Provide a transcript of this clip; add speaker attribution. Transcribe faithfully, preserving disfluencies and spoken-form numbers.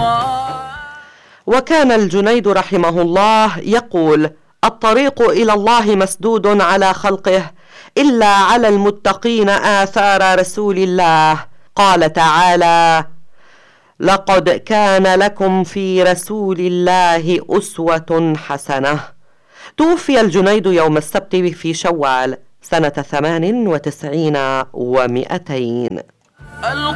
Speaker 1: وكان الجنيد رحمه الله يقول: الطريق إلى الله مسدود على خلقه إلا على المتقين آثار رسول الله. قال تعالى: لقد كان لكم في رسول الله أسوة حسنة. توفي الجنيد يوم السبت في شوال سنة ثمان وتسعين ومئتين.